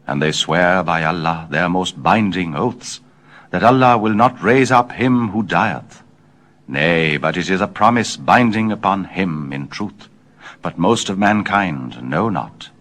And they swear by Allah their most binding oaths, that Allah will not raise up him who dieth. Nay, but it is a promise binding upon him in truth. But most of mankind know not.